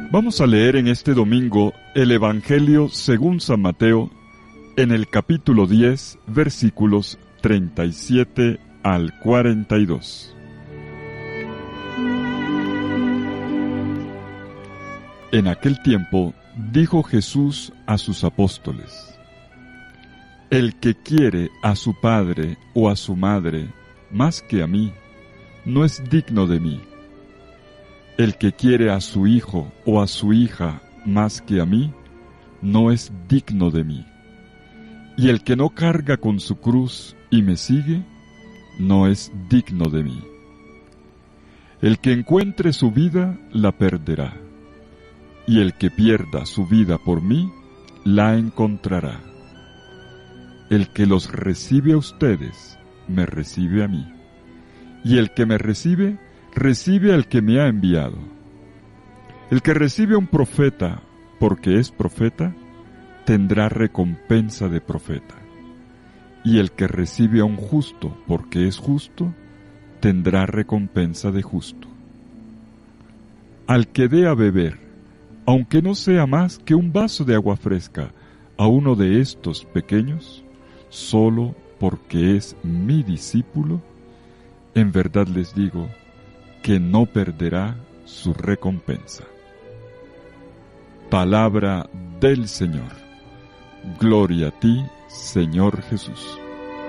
Vamos a leer en este domingo el Evangelio según San Mateo, en el capítulo 10, versículos 37 al 42. En aquel tiempo dijo Jesús a sus apóstoles: El que quiere a su padre o a su madre más que a mí, no es digno de mí. El que quiere a su hijo o a su hija más que a mí, no es digno de mí. Y el que no carga con su cruz y me sigue, no es digno de mí. El que encuentre su vida, la perderá. Y el que pierda su vida por mí, la encontrará. El que los recibe a ustedes, me recibe a mí. Y el que me recibe, recibe al que me ha enviado. El que recibe a un profeta porque es profeta, tendrá recompensa de profeta. Y el que recibe a un justo porque es justo, tendrá recompensa de justo. Al que dé a beber, aunque no sea más que un vaso de agua fresca, a uno de estos pequeños, solo porque es mi discípulo, en verdad les digo que no perderá su recompensa. Palabra del Señor. Gloria a ti, Señor Jesús.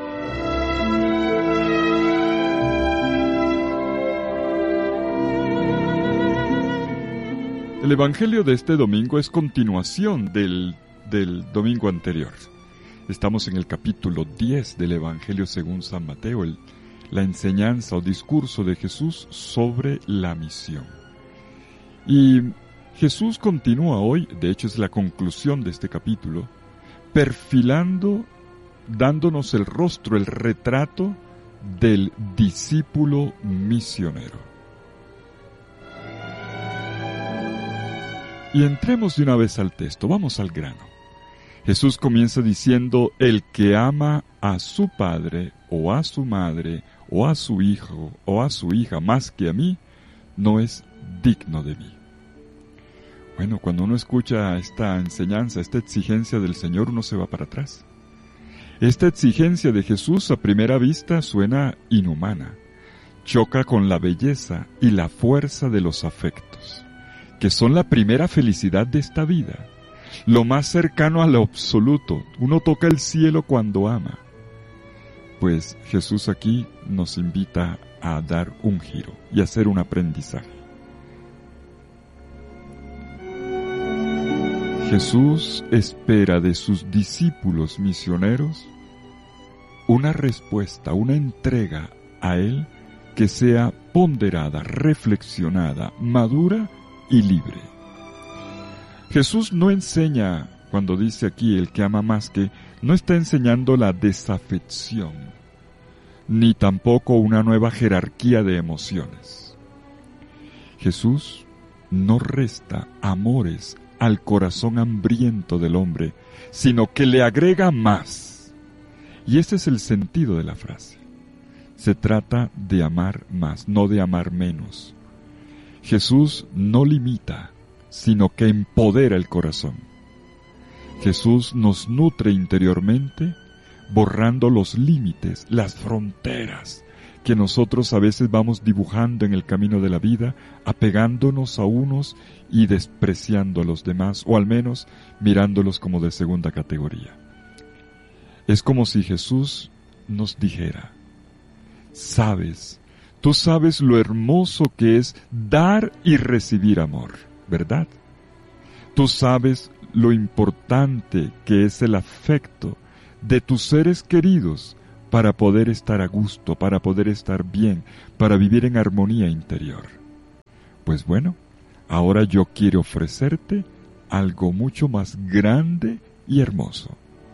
El Evangelio de este domingo es continuación del domingo anterior. Estamos en el capítulo 10 del Evangelio según San Mateo, la enseñanza o discurso de Jesús sobre la misión. Y Jesús continúa hoy, de hecho es la conclusión de este capítulo, perfilando, dándonos el rostro, el retrato del discípulo misionero. Y entremos de una vez al texto, vamos al grano. Jesús comienza diciendo: el que ama a su padre o a su madre o a su hijo o a su hija más que a mí, no es digno de mí. Bueno, cuando uno escucha esta enseñanza, esta exigencia del Señor, uno se va para atrás. Esta exigencia de Jesús a primera vista suena inhumana, choca con la belleza y la fuerza de los afectos, que son la primera felicidad de esta vida, lo más cercano a lo absoluto. Uno toca el cielo cuando ama. Pues Jesús aquí nos invita a dar un giro y a hacer un aprendizaje. Jesús espera de sus discípulos misioneros una respuesta, una entrega a Él que sea ponderada, reflexionada, madura y libre. Jesús no enseña, cuando dice aquí el que ama más que, no está enseñando la desafección, ni tampoco una nueva jerarquía de emociones. Jesús no resta amores al corazón hambriento del hombre, sino que le agrega más. Y ese es el sentido de la frase. Se trata de amar más, no de amar menos. Jesús no limita, sino que empodera el corazón. Jesús nos nutre interiormente, borrando los límites, las fronteras que nosotros a veces vamos dibujando en el camino de la vida, apegándonos a unos y despreciando a los demás, o al menos mirándolos como de segunda categoría. Es como si Jesús nos dijera: tú sabes lo hermoso que es dar y recibir amor, ¿verdad? Tú sabes lo importante que es el afecto de tus seres queridos para poder estar a gusto, para poder estar bien, para vivir en armonía interior. Pues bueno, ahora yo quiero ofrecerte algo mucho más grande y hermoso.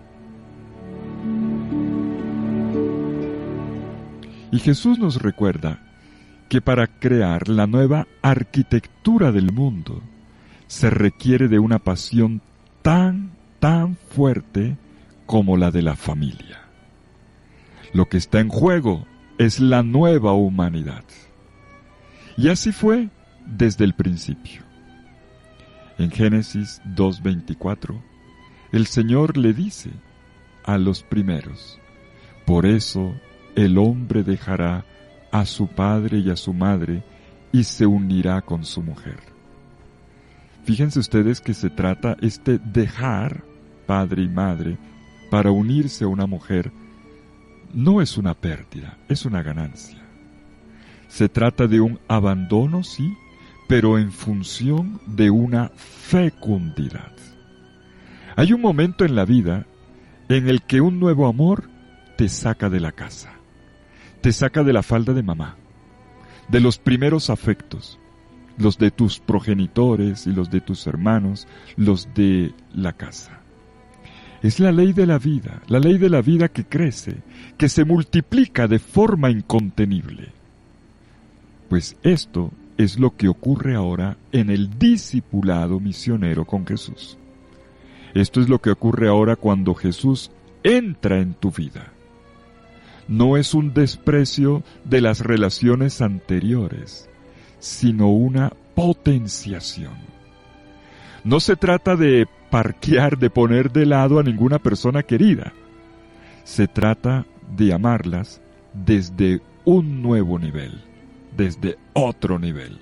Y Jesús nos recuerda que para crear la nueva arquitectura del mundo se requiere de una pasión tan fuerte como la de la familia. Lo que está en juego es la nueva humanidad. Y así fue desde el principio. En Génesis 2:24, el Señor le dice a los primeros: por eso el hombre dejará a su padre y a su madre y se unirá con su mujer. Fíjense ustedes que se trata dejar padre y madre para unirse a una mujer. No es una pérdida, es una ganancia. Se trata de un abandono, sí, pero en función de una fecundidad. Hay un momento en la vida en el que un nuevo amor te saca de la casa, te saca de la falda de mamá, de los primeros afectos, los de tus progenitores y los de tus hermanos, los de la casa. Es la ley de la vida que crece, que se multiplica de forma incontenible. Pues esto es lo que ocurre ahora en el discipulado misionero con Jesús. Esto es lo que ocurre ahora cuando Jesús entra en tu vida. No es un desprecio de las relaciones anteriores, sino una potenciación. No se trata de parquear, de poner de lado a ninguna persona querida. Se trata de amarlas desde un nuevo nivel, desde otro nivel.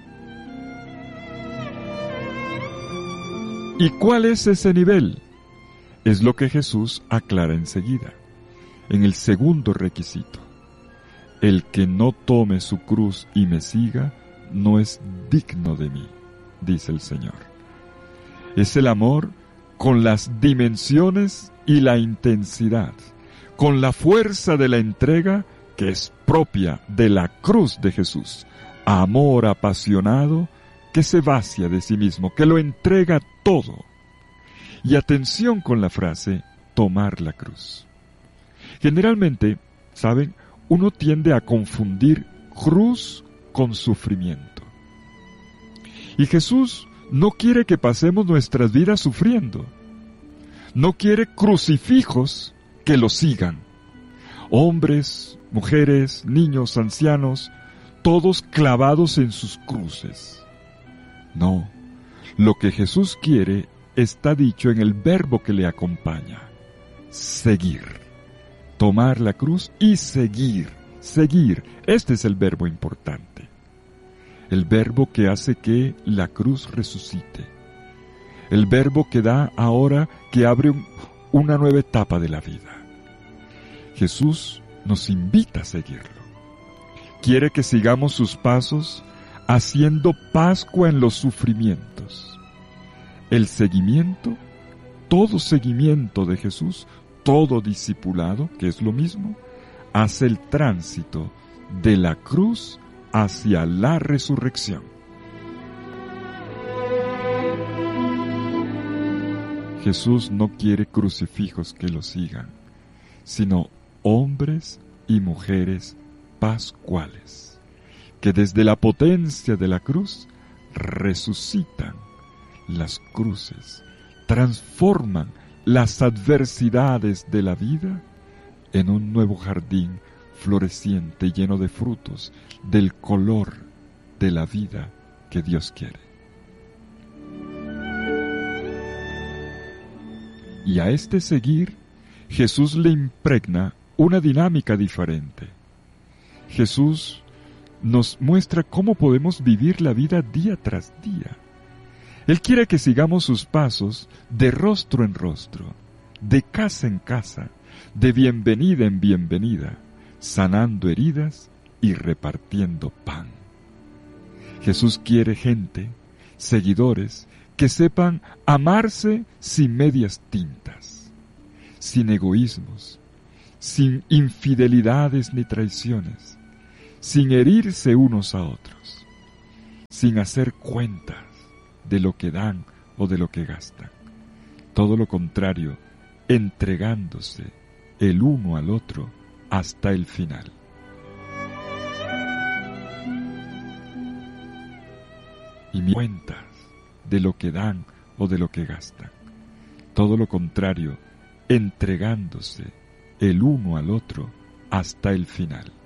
¿Y cuál es ese nivel? Es lo que Jesús aclara enseguida, en el segundo requisito. El que no tome su cruz y me siga, no es digno de mí, dice el Señor. Es el amor con las dimensiones y la intensidad, con la fuerza de la entrega que es propia de la cruz de Jesús. Amor apasionado que se vacía de sí mismo, que lo entrega todo. Y atención con la frase, tomar la cruz. Generalmente, ¿saben? Uno tiende a confundir cruz con sufrimiento. Y Jesús no quiere que pasemos nuestras vidas sufriendo. No quiere crucifijos que lo sigan. Hombres, mujeres, niños, ancianos, todos clavados en sus cruces. No, lo que Jesús quiere está dicho en el verbo que le acompaña: seguir. Tomar la cruz y seguir, seguir. Este es el verbo importante. El verbo que hace que la cruz resucite. El verbo que da ahora, que abre una nueva etapa de la vida. Jesús nos invita a seguirlo. Quiere que sigamos sus pasos haciendo Pascua en los sufrimientos. El seguimiento, todo seguimiento de Jesús, todo discipulado, que es lo mismo, hace el tránsito de la cruz hacia la resurrección. Jesús no quiere crucifijos que lo sigan, sino hombres y mujeres pascuales, que desde la potencia de la cruz resucitan las cruces, transforman las adversidades de la vida en un nuevo jardín floreciente, lleno de frutos, del color de la vida que Dios quiere. Y a este seguir, Jesús le impregna una dinámica diferente. Jesús nos muestra cómo podemos vivir la vida día tras día. Él quiere que sigamos sus pasos de rostro en rostro, de casa en casa, de bienvenida en bienvenida, sanando heridas y repartiendo pan. Jesús quiere gente, seguidores, que sepan amarse sin medias tintas, sin egoísmos, sin infidelidades ni traiciones, sin herirse unos a otros, sin hacer cuentas de lo que dan o de lo que gastan. Todo lo contrario, entregándose el uno al otro hasta el final. Y ni cuentas de lo que dan o de lo que gastan. Todo lo contrario, entregándose el uno al otro hasta el final.